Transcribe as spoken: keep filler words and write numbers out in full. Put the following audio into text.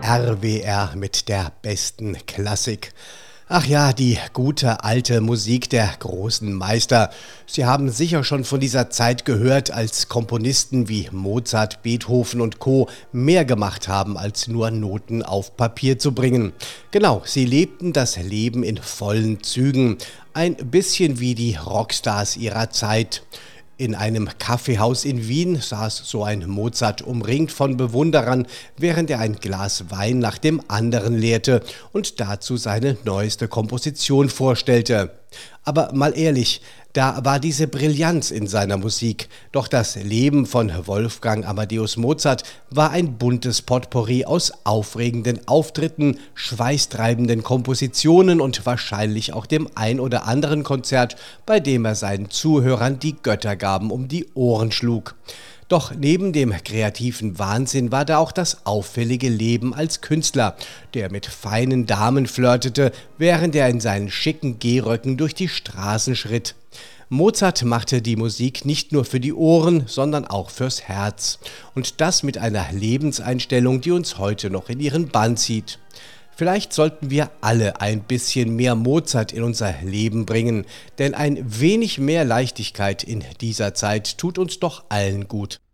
R W R mit der besten Klassik. Ach ja, die gute alte Musik der großen Meister. Sie haben sicher schon von dieser Zeit gehört, als Komponisten wie Mozart, Beethoven und Co. mehr gemacht haben, als nur Noten auf Papier zu bringen. Genau, sie lebten das Leben in vollen Zügen. Ein bisschen wie die Rockstars ihrer Zeit. In einem Kaffeehaus in Wien saß so ein Mozart umringt von Bewunderern, während er ein Glas Wein nach dem anderen leerte und dazu seine neueste Komposition vorstellte. Aber mal ehrlich, da war diese Brillanz in seiner Musik. Doch das Leben von Wolfgang Amadeus Mozart war ein buntes Potpourri aus aufregenden Auftritten, schweißtreibenden Kompositionen und wahrscheinlich auch dem ein oder anderen Konzert, bei dem er seinen Zuhörern die Göttergaben um die Ohren schlug. Doch neben dem kreativen Wahnsinn war da auch das auffällige Leben als Künstler, der mit feinen Damen flirtete, während er in seinen schicken Gehröcken durch die Straßen schritt. Mozart machte die Musik nicht nur für die Ohren, sondern auch fürs Herz. Und das mit einer Lebenseinstellung, die uns heute noch in ihren Bann zieht. Vielleicht sollten wir alle ein bisschen mehr Mozart in unser Leben bringen, denn ein wenig mehr Leichtigkeit in dieser Zeit tut uns doch allen gut.